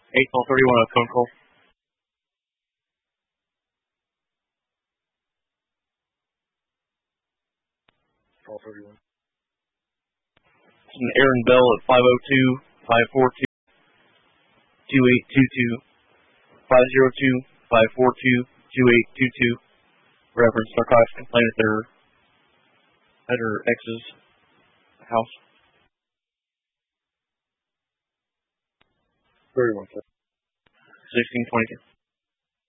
8-31 on phone call. Call 31. It's an Aaron Bell at 502-542-2822, 502-542-2822. Reference narcotics complaint at her ex's house. 31. 1622.